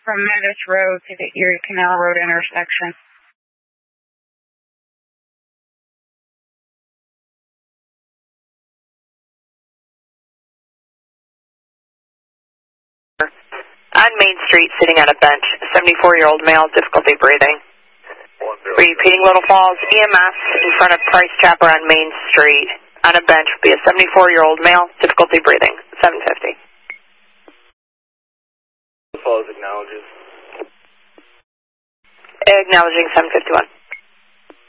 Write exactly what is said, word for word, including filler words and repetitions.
from Meadows Road to the Erie Canal Road intersection. On Main Street, sitting on a bench, seventy-four-year-old male, difficulty breathing. Repeating Little Falls, E M S in front of Price Chopper on Main Street. On a bench would be a seventy-four-year-old male, difficulty breathing, seven fifty. Little Falls acknowledges. Acknowledging seven fifty-one.